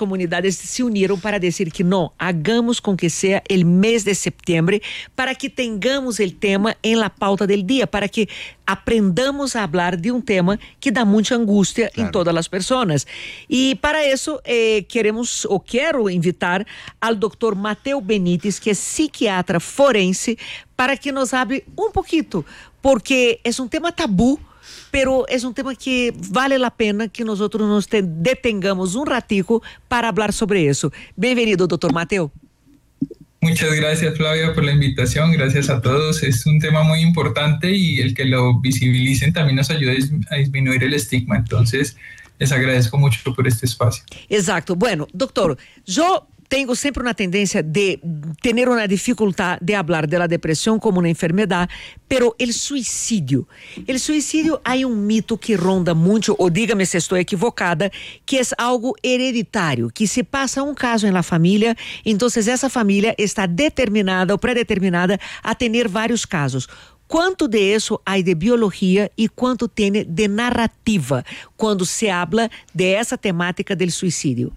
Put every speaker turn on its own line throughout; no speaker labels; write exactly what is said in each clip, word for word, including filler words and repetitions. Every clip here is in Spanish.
comunidades se uniram para dizer que não, hagamos com que seja o mês de setembro para que tenhamos o tema em la pauta del dia, para que aprendamos a falar de um tema que dá muita angústia claro. em todas as pessoas. E para isso eh, queremos ou quero invitar ao doutor Mateu Benítez, que é psiquiatra forense, para que nos hable um pouquinho, porque é um tema tabu, pero é um tema que vale a pena que nós nos detengamos um ratico para falar sobre isso. Bem-vindo, doutor Mateu.
Muchas gracias, Flavia, por la invitación. Gracias a todos. Es un tema muy importante y el que lo visibilicen también nos ayuda a disminuir el estigma. Entonces, les agradezco mucho por este espacio.
Exacto. Bueno, doctor, yo tenho sempre uma tendência de ter uma dificuldade de falar da depressão como uma enfermidade, pero o suicídio. O suicídio, há um mito que ronda muito, ou diga-me se estou equivocada, que é algo hereditário, que se passa um caso na família, então essa família está determinada ou predeterminada a ter vários casos. Quanto de isso há de biologia e quanto tem de narrativa quando se habla de essa temática do suicídio?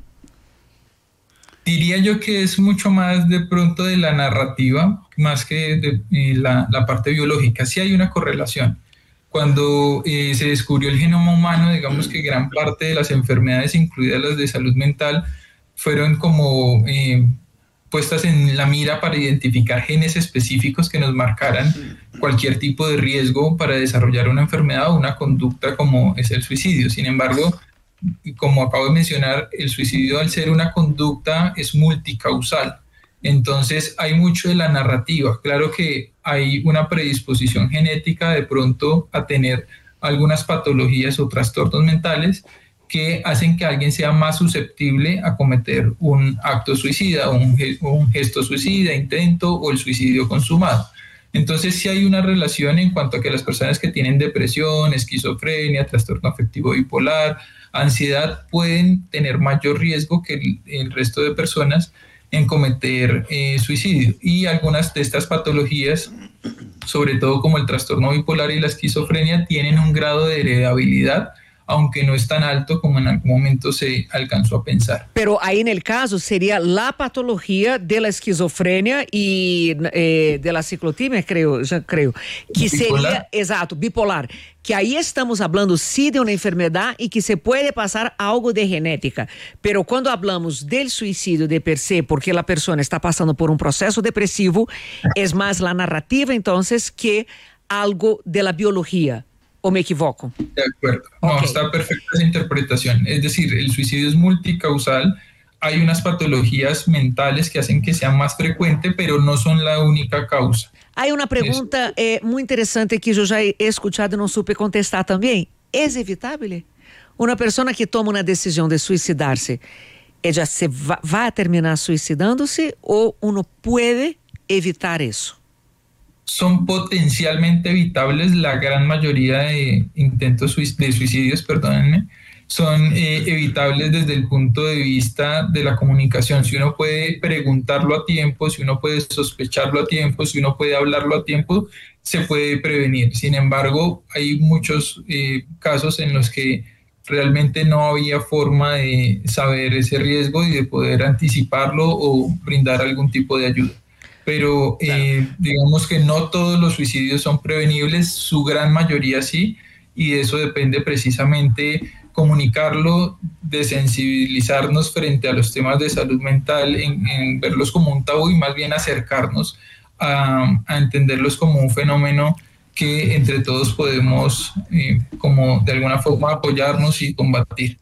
Diría yo que es mucho más de pronto de la narrativa, más que de, de la, la parte biológica. Sí hay una correlación. Cuando eh, se descubrió el genoma humano, digamos que gran parte de las enfermedades, incluidas las de salud mental, fueron como eh, puestas en la mira para identificar genes específicos que nos marcaran cualquier tipo de riesgo para desarrollar una enfermedad o una conducta como es el suicidio. Sin embargo, como acabo de mencionar, el suicidio, al ser una conducta, es multicausal. Entonces hay mucho de la narrativa. Claro que hay una predisposición genética de pronto a tener algunas patologías o trastornos mentales que hacen que alguien sea más susceptible a cometer un acto suicida, un, un gesto suicida, intento o el suicidio consumado. Entonces sí hay una relación en cuanto a que las personas que tienen depresión, esquizofrenia, trastorno afectivo bipolar, ansiedad, pueden tener mayor riesgo que el, el resto de personas en cometer eh, suicidio. Y algunas de estas patologías, sobre todo como el trastorno bipolar y la esquizofrenia, tienen un grado de heredabilidad, aunque no es tan alto como en algún momento se alcanzó a pensar.
Pero ahí en el caso sería la patología de la esquizofrenia y eh, de la ciclotimia, creo, ya creo, que
bipolar.
Sería, exacto, bipolar, que ahí estamos hablando sí de una enfermedad y que se puede pasar algo de genética, pero cuando hablamos del suicidio de per se, porque la persona está pasando por un proceso depresivo, es más la narrativa entonces que algo de la biología. ¿O me equivoco?
De acuerdo. No, okay. Está perfecta esa interpretación. Es decir, el suicidio es multicausal. Hay unas patologías mentales que hacen que sea más frecuente, pero no son la única causa.
Hay una pregunta eh, muy interesante que yo ya he escuchado y no supe contestar también. ¿Es evitable? Una persona que toma una decisión de suicidarse, ella se va, va a terminar suicidándose o uno puede evitar eso?
Son potencialmente evitables. La gran mayoría de intentos de suicidios, perdónenme, son eh, evitables desde el punto de vista de la comunicación. Si uno puede preguntarlo a tiempo, si uno puede sospecharlo a tiempo, si uno puede hablarlo a tiempo, se puede prevenir. Sin embargo, hay muchos eh, casos en los que realmente no había forma de saber ese riesgo y de poder anticiparlo o brindar algún tipo de ayuda. Pero eh, digamos que no todos los suicidios son prevenibles, su gran mayoría sí, y de eso depende precisamente comunicarlo, desensibilizarnos frente a los temas de salud mental, en, en verlos como un tabú y más bien acercarnos a, a entenderlos como un fenómeno que entre todos podemos eh, como de alguna forma apoyarnos y combatir.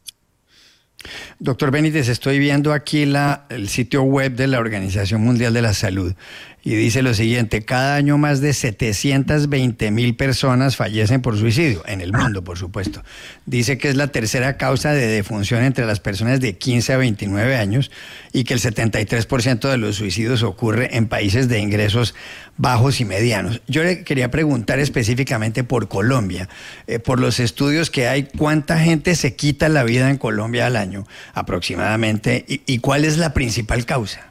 Doctor Benítez, estoy viendo aquí la, el sitio web de la Organización Mundial de la Salud y dice lo siguiente: cada año más de setecientas veinte mil personas fallecen por suicidio, en el mundo por supuesto. Dice que es la tercera causa de defunción entre las personas de quince a veintinueve años y que el setenta y tres por ciento de los suicidios ocurre en países de ingresos bajos y medianos. Yo le quería preguntar específicamente por Colombia, eh, por los estudios que hay, ¿cuánta gente se quita la vida en Colombia al año aproximadamente y, y cuál es la principal causa?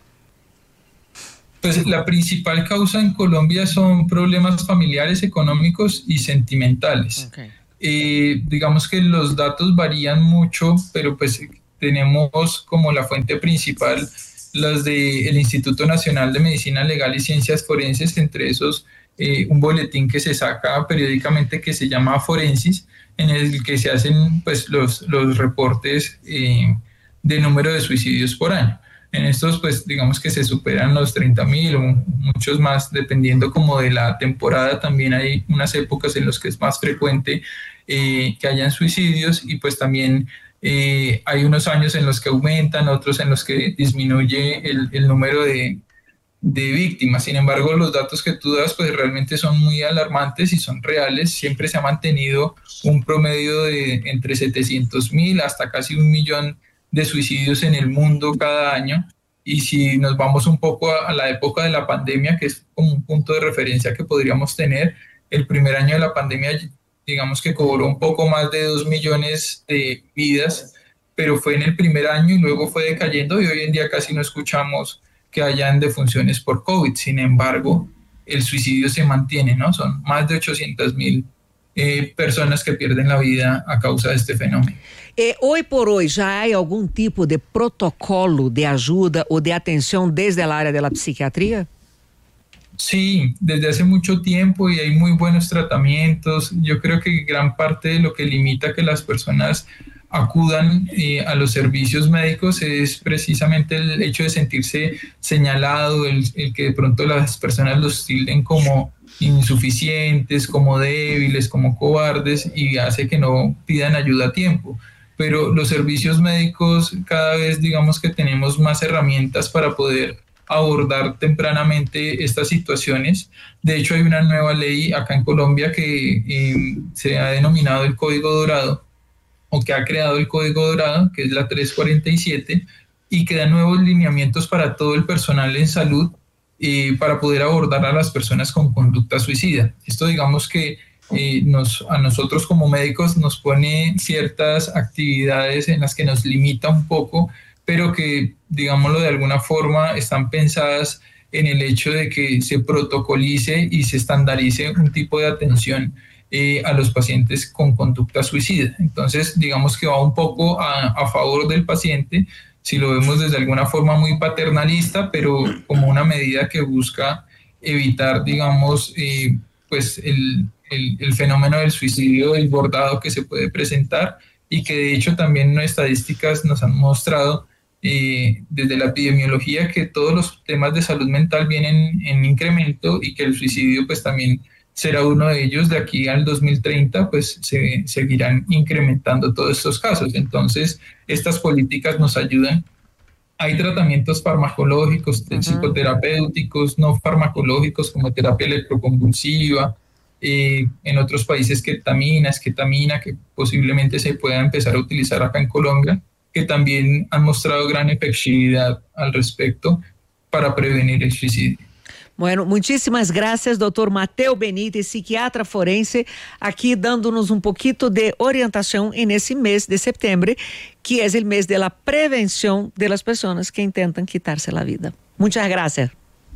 Pues la principal causa en Colombia son problemas familiares, económicos y sentimentales. Okay. Eh, digamos que los datos varían mucho, pero pues tenemos como la fuente principal las del Instituto Nacional de Medicina Legal y Ciencias Forenses, entre esos eh, un boletín que se saca periódicamente que se llama Forensis, en el que se hacen pues los, los reportes eh, de número de suicidios por año. En estos, pues, digamos que se superan los treinta mil o muchos más, dependiendo como de la temporada. También hay unas épocas en las que es más frecuente eh, que hayan suicidios, y pues también eh, hay unos años en los que aumentan, otros en los que disminuye el, el número de, de víctimas. Sin embargo, los datos que tú das, pues realmente son muy alarmantes y son reales. Siempre se ha mantenido un promedio de entre setecientos mil hasta casi un millón de suicidios en el mundo cada año. Y si nos vamos un poco a, a la época de la pandemia, que es como un punto de referencia que podríamos tener, el primer año de la pandemia, digamos que cobró un poco más de dos millones de vidas, pero fue en el primer año y luego fue decayendo, y hoy en día casi no escuchamos que hayan defunciones por COVID. Sin embargo, el suicidio se mantiene, ¿no? Son más de ochocientas mil eh, personas que pierden la vida a causa de este fenómeno.
Eh, hoy por hoy, ¿ya hay algún tipo de protocolo de ayuda o de atención desde el área de la psiquiatría?
Sí, desde hace mucho tiempo, y hay muy buenos tratamientos. Yo creo que gran parte de lo que limita que las personas acudan eh, a los servicios médicos es precisamente el hecho de sentirse señalado, el, el que de pronto las personas los tilden como insuficientes, como débiles, como cobardes, y hace que no pidan ayuda a tiempo. Pero los servicios médicos cada vez, digamos que tenemos más herramientas para poder abordar tempranamente estas situaciones. De hecho, hay una nueva ley acá en Colombia que eh, se ha denominado el Código Dorado, o que ha creado el Código Dorado, que es la trescientos cuarenta y siete, y que da nuevos lineamientos para todo el personal en salud eh, para poder abordar a las personas con conducta suicida. Esto, digamos que Eh, nos, a nosotros como médicos nos pone ciertas actividades en las que nos limita un poco, pero que, digámoslo de alguna forma, están pensadas en el hecho de que se protocolice y se estandarice un tipo de atención eh, a los pacientes con conducta suicida. Entonces, digamos que va un poco a, a favor del paciente, si lo vemos desde alguna forma muy paternalista, pero como una medida que busca evitar, digamos, eh, pues el El, el fenómeno del suicidio desbordado que se puede presentar, y que de hecho también estadísticas nos han mostrado eh, desde la epidemiología que todos los temas de salud mental vienen en incremento, y que el suicidio pues también será uno de ellos. De aquí al dos mil treinta pues se seguirán incrementando todos estos casos. Entonces estas políticas nos ayudan. Hay tratamientos farmacológicos, uh-huh. psicoterapéuticos, no farmacológicos, como terapia electroconvulsiva, Eh, en otros países ketamina, esketamina, que posiblemente se pueda empezar a utilizar acá en Colombia, que también han mostrado gran efectividad al respecto para prevenir el suicidio.
Bueno, muchísimas gracias, doctor Mateo Benítez, psiquiatra forense, aquí dándonos un poquito de orientación en ese mes de septiembre, que es el mes de la prevención de las personas que intentan quitarse la vida. Muchas gracias.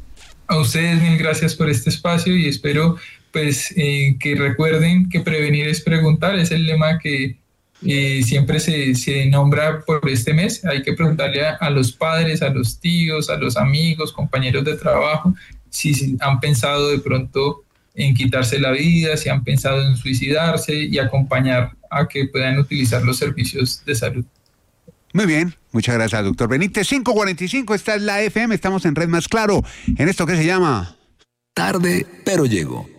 A ustedes mil gracias por este espacio, y espero pues eh, que recuerden que prevenir es preguntar. Es el lema que eh, siempre se, se nombra por este mes. Hay que preguntarle a, a los padres, a los tíos, a los amigos, compañeros de trabajo, si, si han pensado de pronto en quitarse la vida, si han pensado en suicidarse, y acompañar a que puedan utilizar los servicios de salud.
Muy bien, muchas gracias, doctor Benítez. cinco cuarenta y cinco, esta es la F M, estamos en Red Más Claro, en esto que se llama
Tarde, pero llego.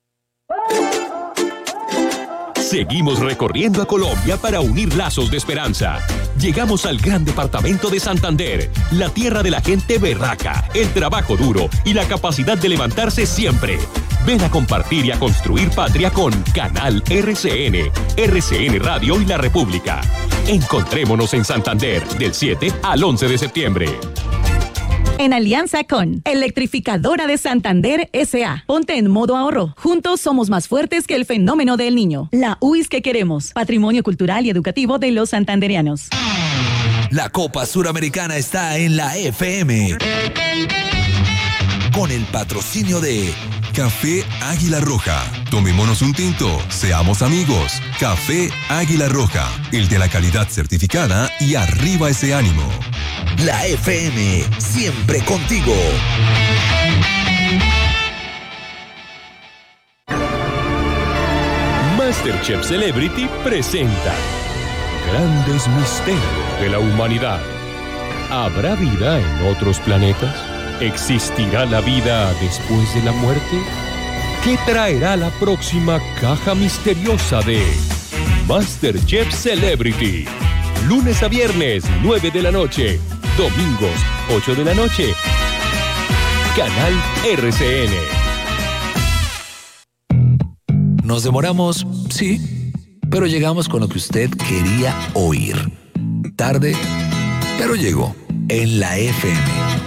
Seguimos recorriendo a Colombia para unir lazos de esperanza. Llegamos al gran departamento de Santander, la tierra de la gente berraca, el trabajo duro y la capacidad de levantarse siempre. Ven a compartir y a construir patria con Canal R C N, R C N Radio y La República. Encontrémonos en Santander del siete al once de septiembre.
En alianza con Electrificadora de Santander S A Ponte en modo ahorro. Juntos somos más fuertes que el fenómeno del niño. La U I S que queremos. Patrimonio cultural y educativo de los santandereanos.
La Copa Suramericana está en la F M. Con el patrocinio de Café Águila Roja. Tomémonos un tinto, seamos amigos. Café Águila Roja, el de la calidad certificada y arriba ese ánimo.
La F M, siempre contigo.
MasterChef Celebrity presenta Grandes Misterios de la Humanidad. ¿Habrá vida en otros planetas? ¿Existirá la vida después de la muerte? ¿Qué traerá la próxima caja misteriosa de MasterChef Celebrity? Lunes a viernes, nueve de la noche. Domingos, ocho de la noche. Canal R C N.
Nos demoramos, sí, pero llegamos con lo que usted quería oír. Tarde, pero llegó en la F M.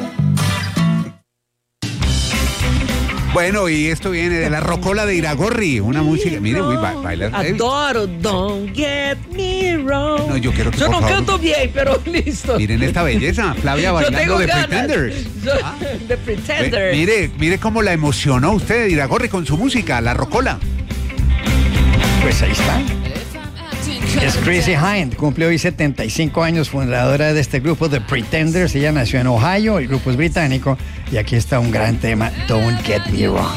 Bueno, y esto viene de la rocola de Iragorri, una música, mire, muy ba bailar.
Adoro Don't Get Me Wrong.
No, yo quiero que
Yo
por
no
favor,
canto bien, pero listo.
miren esta belleza, Flavia bailando de Pretenders.
Yo,
Ah.
de Pretenders.
Ve, mire, mire cómo la emocionó usted, Iragorri, con su música, la rocola.
Pues ahí está. Es Chrissy Hind, cumple hoy setenta y cinco años, fundadora de este grupo The Pretenders. Ella nació en Ohio, el grupo es británico, y aquí está un gran tema, Don't Get Me Wrong.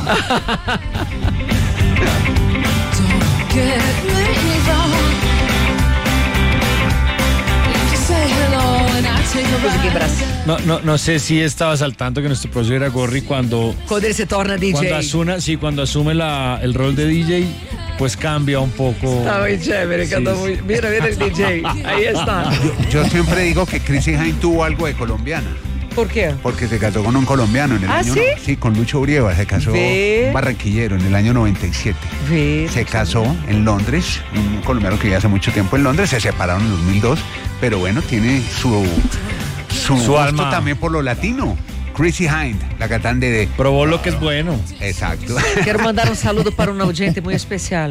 Don't get me wrong. You say hello and I take a
Música em Brasil.
No, no, no sé si estabas al tanto que nuestro profesor Iragorri cuando,
Quando ele se torna D J.
cuando asume, sí, cuando asume la, el rol de D J, pues cambia un poco.
Está muy chévere,
Sí,
cantó
sí.
muy. Mira, mira el D J. Ahí está.
Yo siempre digo que Chrissy Hind tuvo algo de colombiana,
¿Por qué?
porque se casó con un colombiano en el
¿Ah,
año...
sí?
Sí, con Lucho Urieva, se casó
Ve.
un barranquillero en el año noventa y siete.
Ve.
Se casó en Londres, un colombiano que vivía hace mucho tiempo en Londres, se separaron en dos mil dos, pero bueno, tiene su, su,
Su
gusto
alma.
también por lo latino. Chrissy Hind, la cantante de...
Probó lo que es bueno.
Exacto.
Quero mandar um saludo para um audiente muito especial.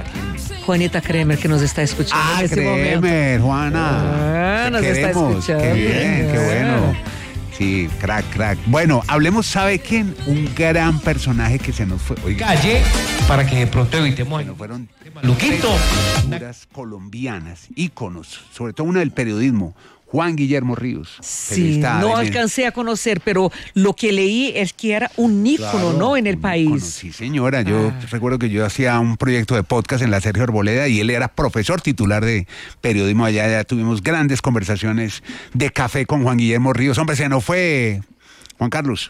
Juanita Kremer, que nos está escuchando
Ah,
nesse momento.
Kremer, Juana.
Ah,
Te
nos está
queremos.
escuchando.
Qué bien, qué
Ah.
bueno. Sí, crack, crack. Bueno, hablemos, ¿sabe quién? Un gran personaje que se nos fue. Oiga,
Calle para que de pronto evitemos
bueno, fueron
Maluquito.
figuras colombianas, íconos, sobre todo una del periodismo, Juan Guillermo Ríos.
Sí,
periodista
no
de-
alcancé a conocer, pero lo que leí es que era un ícono,
Claro,
¿no? En el
un
país.
ícono, sí, señora. Yo
Ah.
recuerdo que yo hacía un proyecto de podcast en la Sergio Arboleda y él era profesor titular de periodismo allá. Ya tuvimos grandes conversaciones de café con Juan Guillermo Ríos. Hombre, se nos fue Juan Carlos.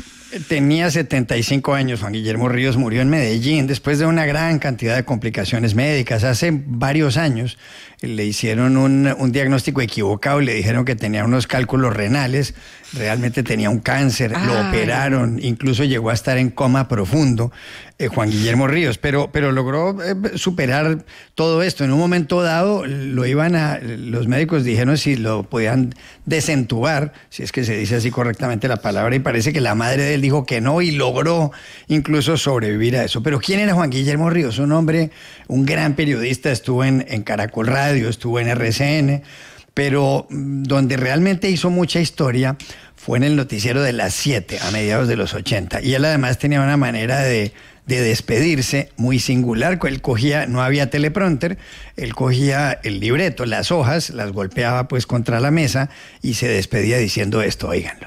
Tenía setenta y cinco años, Juan Guillermo Ríos murió en Medellín después de una gran cantidad de complicaciones médicas. Hace varios años le hicieron un, un diagnóstico equivocado, le dijeron que tenía unos cálculos renales, realmente tenía un cáncer, lo
Ay.
operaron, incluso llegó a estar en coma profundo, eh, Juan Guillermo Ríos, pero, pero logró eh, superar todo esto. En un momento dado lo iban a, los médicos dijeron si lo podían desentubar, si es que se dice así correctamente la palabra, y parece que la madre de él dijo que no y logró incluso sobrevivir a eso. Pero ¿quién era Juan Guillermo Ríos? Un hombre, un gran periodista, estuvo en, en Caracol Radio, estuvo en R C N, pero mm, donde realmente hizo mucha historia fue en el noticiero de las siete a mediados de los ochenta. Y él además tenía una manera de, de despedirse muy singular. Él cogía, no había teleprompter, él cogía el libreto, las hojas, las golpeaba pues contra la mesa y se despedía diciendo esto, óiganlo.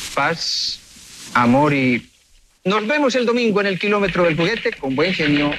Paz, amor y... Nos vemos el domingo en el kilómetro del juguete con buen genio.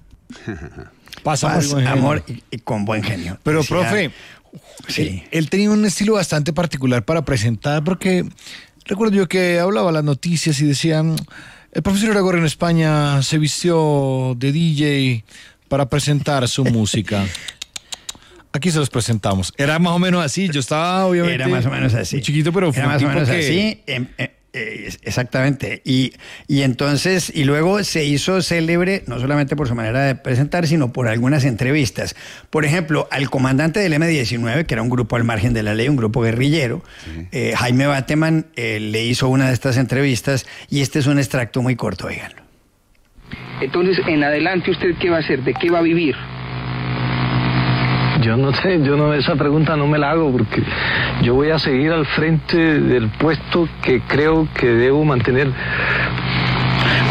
Pasa
Paz,
muy buen genio.
amor y, y con buen genio.
Pero,
Decía,
profe,
sí.
él, él tenía un estilo bastante particular para presentar, porque recuerdo yo que hablaba las noticias y decían, el profesor Iragorri en España se vistió de D J para presentar su música. Aquí se los presentamos. Era más o menos así, yo estaba obviamente...
Era más o menos así.
muy chiquito, pero fue
Era
un
más o
tipo
menos
que-
así. em, em, eh, exactamente. Y, y entonces, y luego se hizo célebre no solamente por su manera de presentar, sino por algunas entrevistas. Por ejemplo, al comandante del eme diecinueve, que era un grupo al margen de la ley, un grupo guerrillero, sí. eh, Jaime Bateman eh, le hizo una de estas entrevistas y este es un extracto muy corto, óiganlo.
Entonces, en adelante, ¿usted qué va a hacer? ¿De qué va a vivir?
Yo no sé, yo no, esa pregunta no me la hago porque yo voy a seguir al frente del puesto que creo que debo mantener.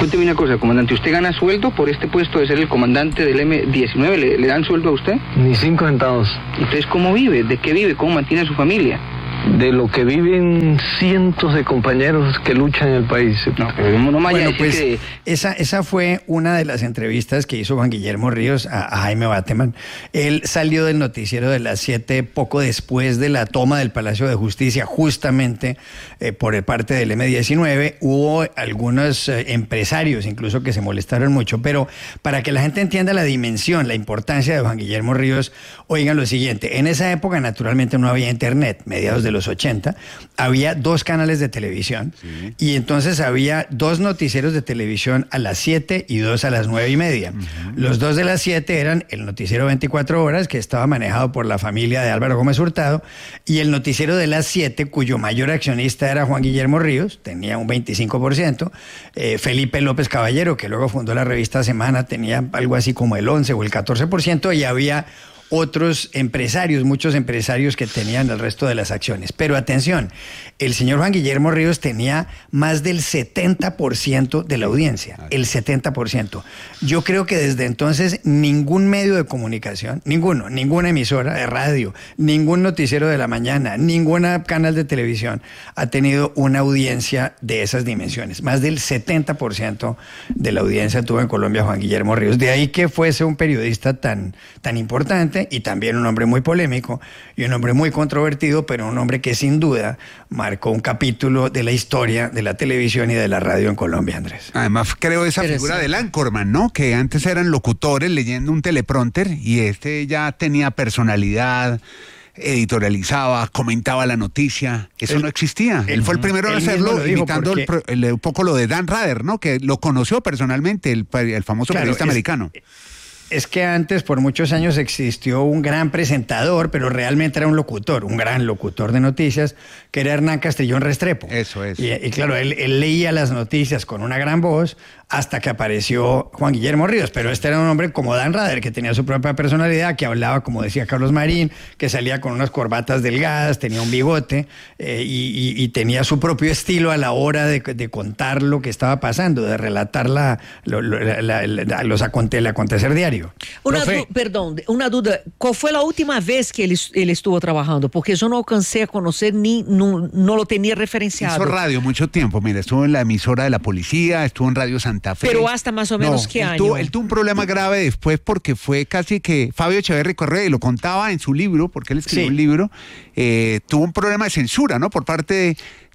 Cuénteme una cosa, comandante, ¿usted gana sueldo por este puesto de ser el comandante del eme diecinueve? ¿Le, le dan sueldo a usted?
Ni cinco centavos.
Entonces, ¿cómo vive? ¿De qué vive? ¿Cómo mantiene a su familia?
De lo que viven cientos de compañeros que luchan en el país.
No, pero no me vaya
Bueno,
a decir
pues
que...
esa, esa fue una de las entrevistas que hizo Juan Guillermo Ríos a, a Jaime Bateman. Él salió del noticiero de las siete poco después de la toma del Palacio de Justicia, justamente eh, por parte del eme diecinueve. Hubo algunos eh, empresarios incluso que se molestaron mucho, pero para que la gente entienda la dimensión, la importancia de Juan Guillermo Ríos, oigan lo siguiente. En esa época naturalmente no había internet, mediados de los ochenta, había dos canales de televisión, sí. Y entonces había dos noticieros de televisión a las siete y dos a las nueve y media. Uh-huh. Los dos de las siete eran el noticiero veinticuatro horas, que estaba manejado por la familia de Álvaro Gómez Hurtado, y el noticiero de las siete, cuyo mayor accionista era Juan Guillermo Ríos, tenía un veinticinco por ciento, eh, Felipe López Caballero, que luego fundó la revista Semana, tenía algo así como el once o el catorce por ciento, y había otros empresarios, muchos empresarios que tenían el resto de las acciones. Pero atención, el señor Juan Guillermo Ríos tenía más del setenta por ciento de la audiencia, el setenta por ciento. Yo creo que desde entonces ningún medio de comunicación, ninguno, ninguna emisora de radio, ningún noticiero de la mañana, ningún canal de televisión ha tenido una audiencia de esas dimensiones. Más del setenta por ciento de la audiencia tuvo en Colombia Juan Guillermo Ríos. De ahí que fuese un periodista tan, tan importante, y también un hombre muy polémico y un hombre muy controvertido, pero un hombre que sin duda marcó un capítulo de la historia de la televisión y de la radio en Colombia, Andrés.
Además, creo esa figura del anchorman, ¿no? Que antes eran locutores leyendo un teleprompter y este ya tenía personalidad, editorializaba, comentaba la noticia. Eso él, no existía. Él, él fue el primero en hacerlo, imitando porque... el, el, un poco lo de Dan Rather, ¿no? Que lo conoció personalmente, el, el famoso claro, periodista es... americano.
Es que antes, por muchos años, existió un gran presentador, pero realmente era un locutor, un gran locutor de noticias, que era Hernán Castrillón Restrepo.
Eso es.
Y, y claro, él, él leía las noticias con una gran voz hasta que apareció Juan Guillermo Ríos, pero este era un hombre como Dan Rather, que tenía su propia personalidad, que hablaba, como decía Carlos Marín, que salía con unas corbatas delgadas, tenía un bigote eh, y, y, y tenía su propio estilo a la hora de, de contar lo que estaba pasando, de relatar la, lo, lo, la, la, la, los aconte, el acontecer diario.
Una du- perdón, una duda, ¿cuál fue la última vez que él, él estuvo trabajando? Porque yo no alcancé a conocer ni no, no lo tenía referenciado.
Hizo radio mucho tiempo, mira, estuvo en la emisora de la policía, estuvo en Radio Santa Fe.
Pero hasta más o menos
no,
qué
él
año.
Tuvo, él tuvo un problema grave después porque fue casi que Fabio Echeverri Correa, y lo contaba en su libro, porque él escribió sí. un libro, eh, tuvo un problema de censura, ¿no? Por parte de...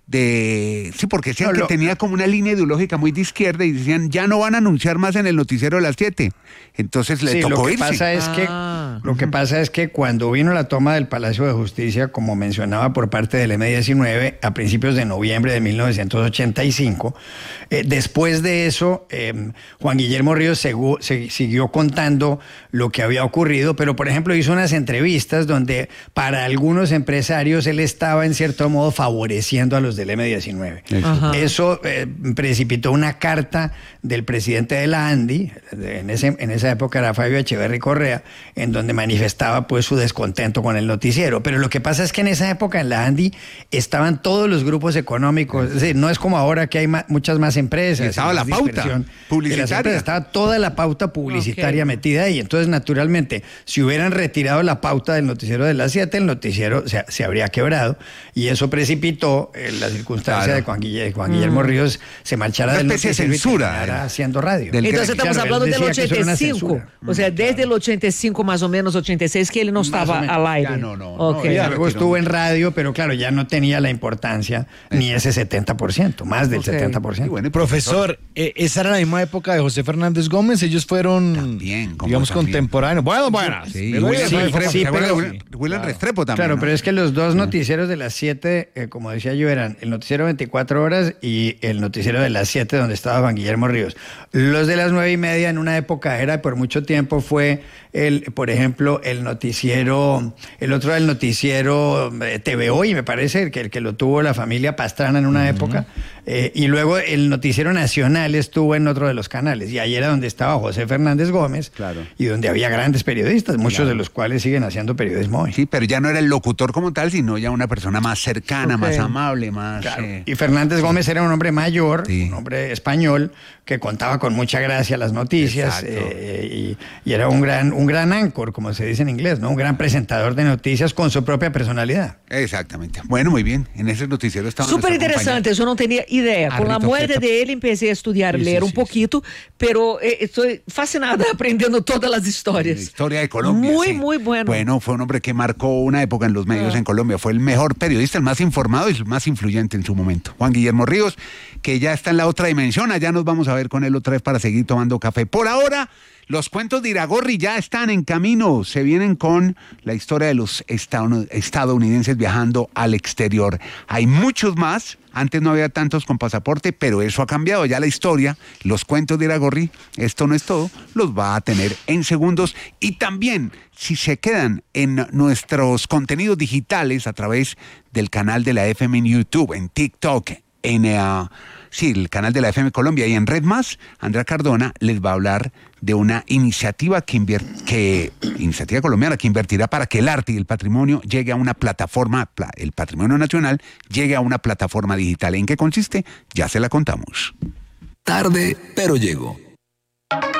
de sí, porque decían no, que lo, tenía como una línea ideológica muy de izquierda y decían, ya no van a anunciar más en el noticiero de las siete. Entonces le
sí,
tocó
lo que
irse.
Pasa es que,
ah.
lo que pasa es que cuando vino la toma del Palacio de Justicia, como mencionaba por parte del eme diecinueve, a principios de noviembre de mil novecientos ochenta y cinco, eh, después de eso, eh, Juan Guillermo Ríos segú, se, siguió contando lo que había ocurrido, pero por ejemplo hizo unas entrevistas donde para algunos empresarios él estaba en cierto modo favoreciendo a los del eme diecinueve. Ajá. Eso eh, precipitó una carta del presidente de la ANDI, en, ese, en esa época era Fabio Echeverri Correa, en donde manifestaba pues su descontento con el noticiero. Pero lo que pasa es que en esa época en la ANDI estaban todos los grupos económicos, es decir, no es como ahora que hay ma- muchas más empresas.
Y estaba la pauta publicitaria.
Estaba toda la pauta publicitaria okay. metida ahí. Entonces, naturalmente, si hubieran retirado la pauta del noticiero de las siete, el noticiero se, se habría quebrado, y eso precipitó eh, la circunstancia claro. de Juan, Guille, Juan Guillermo mm. Ríos se marchara
una
del
noticiero de censura,
y haciendo radio.
Entonces estamos claro, hablando del ochenta y cinco, o sea, desde el ochenta y cinco más o menos, ochenta y seis, que él no más estaba al aire.
Ya no, no, okay. no, ya luego estuvo en radio, pero claro, ya no tenía la importancia ni ese setenta por ciento, más del okay. setenta por ciento.
Bueno, profesor, eh, esa era la misma época de José Fernández Gómez, ellos fueron, también, digamos, también. contemporáneos. Bueno, bueno.
Sí, sí, William, sí, Restrepo, sí, pero, William, William claro. Restrepo también.
Claro,
¿no?
pero es que los dos noticieros de las siete, eh, como decía yo, eran el noticiero veinticuatro horas y el noticiero de las siete, donde estaba Juan Guillermo Ríos. Los de las nueve y media en una época era, por mucho tiempo fue el, por ejemplo, el noticiero, el otro era el noticiero eh, T V Hoy, me parece, que el que lo tuvo la familia Pastrana en una uh-huh. época, eh, y luego el noticiero nacional estuvo en otro de los canales, y ahí era donde estaba José Fernández Gómez,
claro.
y donde había grandes periodistas, muchos claro. de los cuales siguen haciendo periodismo hoy.
Sí, pero ya no era el locutor como tal, sino ya una persona más cercana, okay. más amable, más... más...
Claro.
eh,
Y Fernández Gómez era un hombre mayor,
Sí.
un hombre español, que contaba con mucha gracia las noticias
Exacto.
eh, y, y era un gran, un gran anchor, como se dice en inglés, ¿no? Un gran presentador de noticias con su propia personalidad.
Exactamente. Bueno, muy bien. En ese noticiero estaba
Súper
nuestra
interesante, eso no tenía idea. Con la
Arrito
muerte
Quieta.
de él empecé a estudiar,
Sí,
leer
sí,
un
sí,
poquito, pero eh, estoy fascinada aprendiendo todas las
La
historias.
historia de Colombia.
Muy,
sí.
muy bueno.
Bueno, fue un hombre que marcó una época en los medios
Ah.
en Colombia. Fue el mejor periodista, el más informado y el más influyente en su momento. Juan Guillermo Ríos, que ya está en la otra dimensión. Allá nos vamos a ver con él otra vez para seguir tomando café. Por ahora, los cuentos de Iragorri ya están en camino. Se vienen con la historia de los estadoun- estadounidenses viajando al exterior. Hay muchos más. Antes no había tantos con pasaporte, pero eso ha cambiado. Ya la historia, los cuentos de Iragorri, esto no es todo, los va a tener en segundos. Y también, si se quedan en nuestros contenidos digitales a través del canal de la F M en YouTube, en TikTok, en uh, sí, el canal de la F M Colombia y en Red Más, Andrea Cardona les va a hablar de una iniciativa que, invier- que iniciativa colombiana que invertirá para que el arte y el patrimonio llegue a una plataforma, pla- el patrimonio nacional llegue a una plataforma digital. ¿En qué consiste? Ya se la contamos.
Tarde, pero llego.